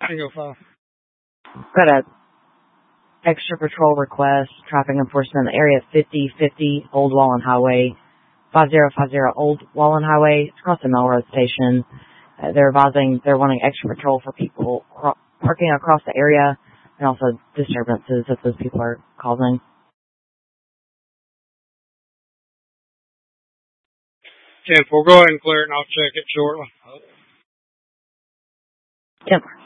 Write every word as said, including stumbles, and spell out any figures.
Tango five. Got a extra patrol request, traffic enforcement, area fifty fifty, Old Wallen Highway, five zero five zero Old Wallen Highway. It's across the Melrose Station. Uh, they're advising they're wanting extra patrol for people cro- parking across the area and also disturbances that those people are causing. ten four, go ahead and clear it and I'll check it shortly. Yep.